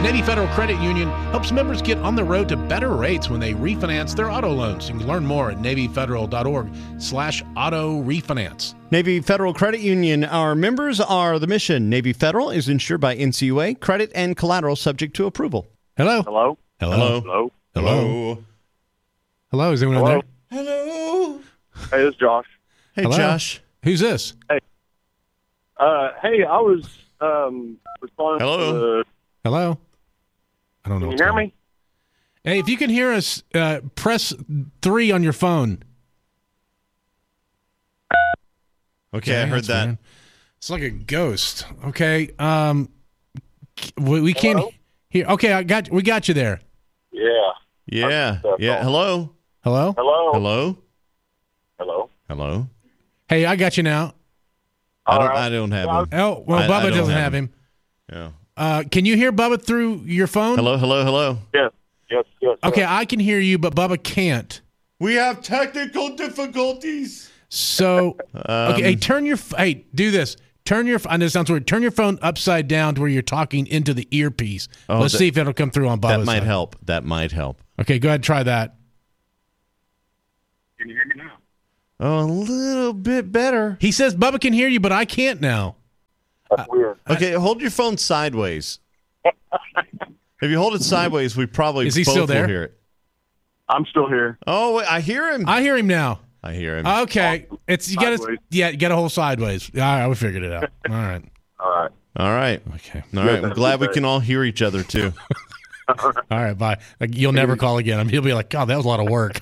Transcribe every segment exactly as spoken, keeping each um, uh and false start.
Navy Federal Credit Union helps members get on the road to better rates when they refinance their auto loans. You can learn more at NavyFederal.org slash auto refinance. Navy Federal Credit Union. Our members are the mission. Navy Federal is insured by N C U A. Credit and collateral subject to approval. Hello. Hello. Hello. Hello. Hello. Hello. Is anyone Hello. there? Hello. Hey, this is Josh. Hey, Hello? Josh. Who's this? Uh, hey, I was um responding Hello? to the... Hello. I don't know. Can you what's hear going on. me? Hey, if you can hear us, uh, press three on your phone. Okay, I heard that's that. weird. It's like a ghost. Okay. Um, we, we can't Hello? hear. Okay, I got. We got you there. Yeah. Yeah. That's Yeah. all. Hello. Hello. Hello. Hello. Hello. Hello. Hey, I got you now. I don't. All right. I don't have Yeah, him. Oh, well, I- I Bubba don't doesn't have have him. Yeah. Uh, can you hear Bubba through your phone? Hello. Hello. Hello. Yes. Yes. Yes. Okay, yes. I can hear you, but Bubba can't. We have technical difficulties. So, Um, okay, hey, turn your hey, do this. Turn your. I know it sounds weird. Turn your phone upside down to where you're talking into the earpiece. Oh, Let's that- see if it'll come through on Bubba's That might side. help. That might help. Okay, go ahead and try that. Can you hear me now? Oh, a little bit better. He says Bubba can hear you, but I can't now. That's weird. Okay, hold your phone sideways. If you hold it sideways, we probably Is he both still there? will hear it. I'm still here. Oh, wait, I hear him. I hear him now. I hear him. Okay, it's you got to Sideways. yeah, you got to hold sideways. All right, we figured it out. All right, All right. All right. okay, All right. I'm glad we can all hear each other, too. all right. Bye. Like, you'll never call again. I mean, he'll be like, God, that was a lot of work.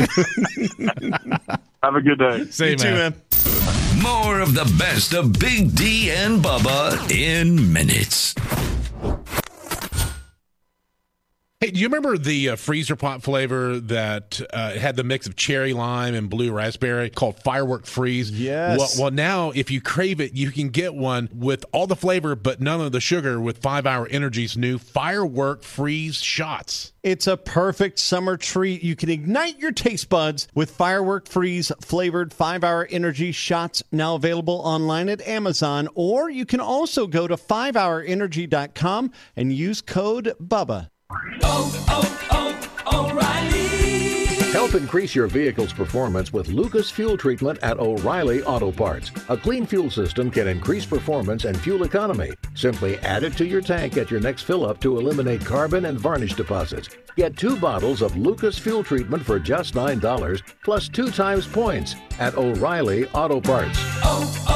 Have a good day. See You too, man. More of the best of Big D and Bubba in minutes. Hey, do you remember the uh, freezer pop flavor that uh, had the mix of cherry lime and blue raspberry called Firework Freeze? Yes. Well, well, now if you crave it, you can get one with all the flavor but none of the sugar with five hour Energy's new Firework Freeze shots. It's a perfect summer treat. You can ignite your taste buds with Firework Freeze flavored five hour energy shots, now available online at Amazon, or you can also go to five hour energy dot com and use code BUBBA. Help increase your vehicle's performance with Lucas Fuel Treatment at O'Reilly Auto Parts. A clean fuel system can increase performance and fuel economy. Simply add it to your tank at your next fill-up to eliminate carbon and varnish deposits. Get two bottles of Lucas Fuel Treatment for just nine dollars, plus two times points at O'Reilly Auto Parts.